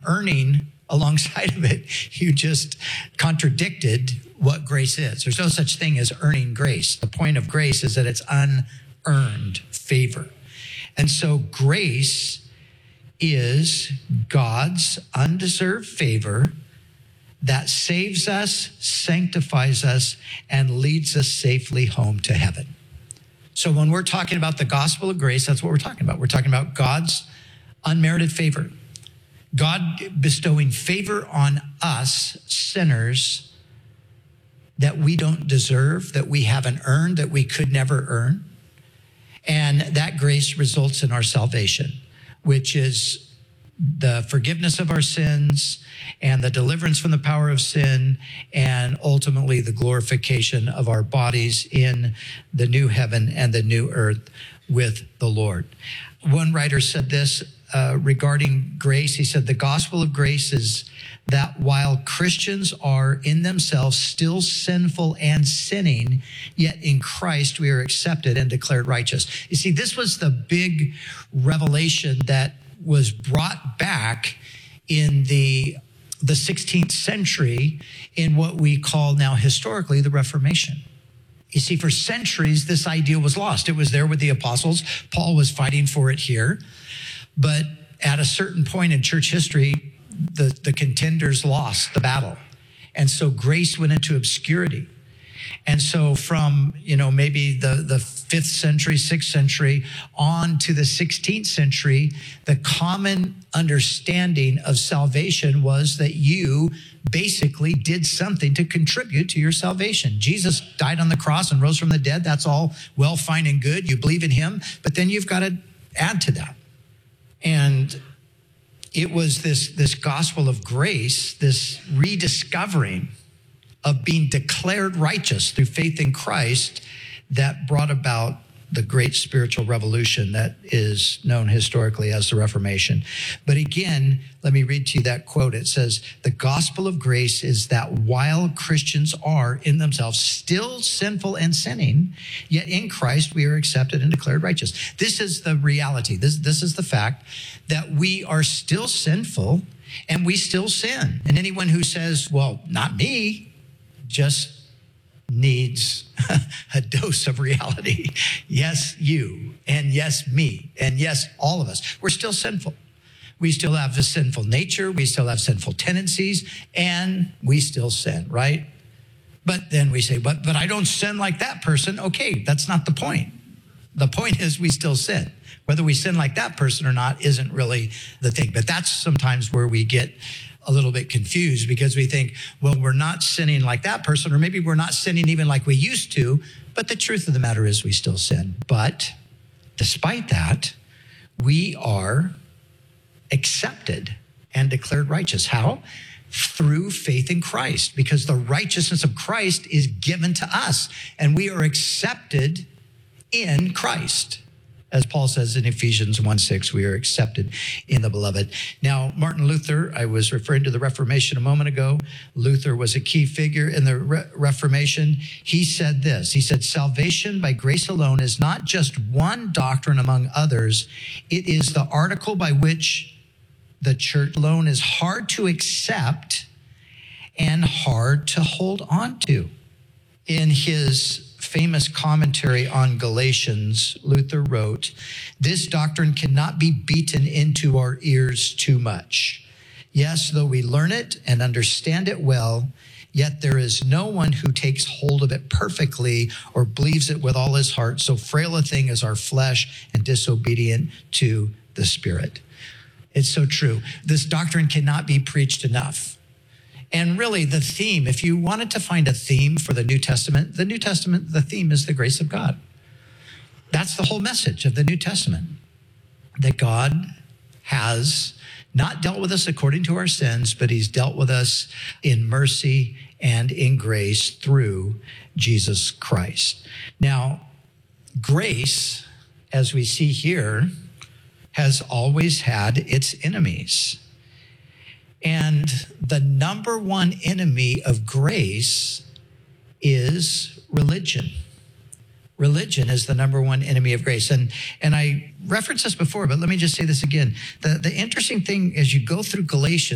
earning alongside of it, you just contradicted what grace is. There's no such thing as earning grace. The point of grace is that it's unearned favor. And so grace is God's undeserved favor that saves us, sanctifies us, and leads us safely home to heaven. So when we're talking about the gospel of grace, that's what we're talking about. We're talking about God's unmerited favor. God bestowing favor on us, sinners, that we don't deserve, that we haven't earned, that we could never earn. And that grace results in our salvation, which is the forgiveness of our sins and the deliverance from the power of sin, and ultimately the glorification of our bodies in the new heaven and the new earth with the Lord. One writer said this regarding grace. He said, the gospel of grace is that while Christians are in themselves still sinful and sinning, yet in Christ we are accepted and declared righteous. You see, this was the big revelation that was brought back in the 16th century in what we call now historically the Reformation. You see, for centuries, this idea was lost. It was there with the apostles. Paul was fighting for it here. But at a certain point in church history, the contenders lost the battle. And so grace went into obscurity. And so from, maybe the 5th century, 6th century on to the 16th century, the common understanding of salvation was that you basically did something to contribute to your salvation. Jesus died on the cross and rose from the dead. That's all well, fine, and good. You believe in him, but then you've got to add to that. And it was this gospel of grace, this rediscovering of being declared righteous through faith in Christ that brought about the great spiritual revolution that is known historically as the Reformation. But again, let me read to you that quote. It says, the gospel of grace is that while Christians are in themselves still sinful and sinning, yet in Christ we are accepted and declared righteous. This is the reality. This is the fact that we are still sinful and we still sin. And anyone who says, well, not me, just needs a dose of reality. Yes, you, and yes, me, and yes, all of us. We're still sinful. We still have a sinful nature. We still have sinful tendencies, and we still sin, right? But then we say, but I don't sin like that person. Okay, that's not the point. The point is we still sin. Whether we sin like that person or not isn't really the thing. But that's sometimes where we get a little bit confused, because we think, well, we're not sinning like that person, or maybe we're not sinning even like we used to. But the truth of the matter is we still sin. But despite that, we are accepted and declared righteous. How? Through faith in Christ, because the righteousness of Christ is given to us, and we are accepted in Christ. As Paul says in Ephesians 1:6, we are accepted in the beloved. Now, Martin Luther, I was referring to the Reformation a moment ago. Luther was a key figure in the Reformation. He said this. He said, salvation by grace alone is not just one doctrine among others. It is the article by which the church alone is hard to accept and hard to hold on to. In his famous commentary on Galatians, Luther wrote, this doctrine cannot be beaten into our ears too much. Yes, though we learn it and understand it well, yet there is no one who takes hold of it perfectly or believes it with all his heart. So frail a thing is our flesh and disobedient to the Spirit. It's so true. This doctrine cannot be preached enough. And really the theme, if you wanted to find a theme for the New Testament, the theme is the grace of God. That's the whole message of the New Testament, that God has not dealt with us according to our sins, but he's dealt with us in mercy and in grace through Jesus Christ. Now, grace, as we see here, has always had its enemies. And the number one enemy of grace is religion. Religion is the number one enemy of grace. And I referenced this before, but let me just say this again. The interesting thing as you go through Galatians,